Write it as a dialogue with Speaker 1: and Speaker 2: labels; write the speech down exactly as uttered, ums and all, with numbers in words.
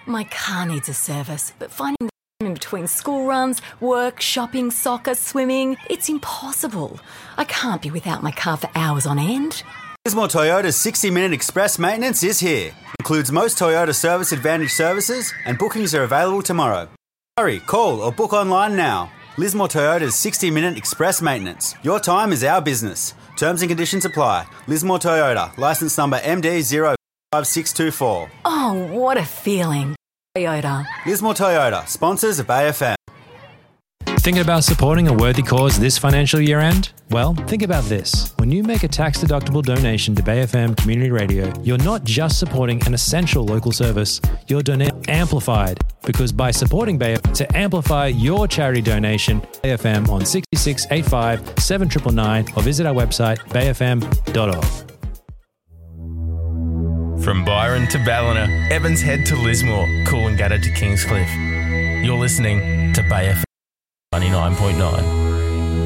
Speaker 1: My car needs a service, but finding the time in between school runs, work, shopping, soccer, swimming, it's impossible. I can't be without my car for hours on end.
Speaker 2: Lismore Toyota's sixty minute express maintenance is here. Includes most Toyota Service Advantage services and bookings are available tomorrow. Hurry, call or book online now. Lismore Toyota's sixty minute express maintenance. Your time is our business. Terms and conditions apply. Lismore Toyota, licence number M D zero five six two four.
Speaker 1: Oh, what a feeling. Toyota.
Speaker 2: Lismore Toyota, sponsors of A F M.
Speaker 3: Thinking about supporting a worthy cause this financial year end? Well, think about this. When you make a tax-deductible donation to Bay F M Community Radio, you're not just supporting an essential local service, you're donating amplified. Because by supporting Bay F M, to amplify your charity donation, Bay F M on six six eight five seven nine nine nine or visit our website bay f m dot org.
Speaker 4: From Byron to Ballina, Evans Head to Lismore, Coolangatta to Kingscliff. You're listening to Bay F M ninety-nine point nine.